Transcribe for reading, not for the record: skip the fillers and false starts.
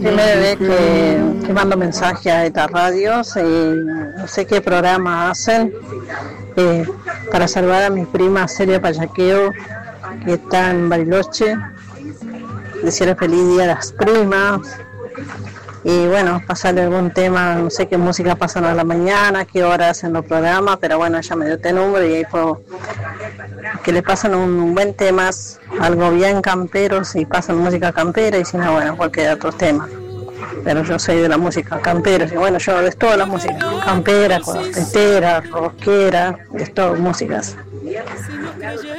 Primera vez que mando mensaje a estas radios, no sé qué programa hacen, para salvar a mi prima Celia Payaqueo, que está en Bariloche, decirle feliz día a las primas, y bueno, pasarle algún tema, no sé qué música pasan a la mañana, qué hora hacen los programas, pero bueno, ella me dio este número y ahí puedo que le pasan un buen tema, algo bien campero, si pasan música campera, y si no, bueno, cualquier otro tema. Pero yo soy de la música campera, y bueno, yo de todas las músicas, campera, cuartetera, rockera, de todas músicas.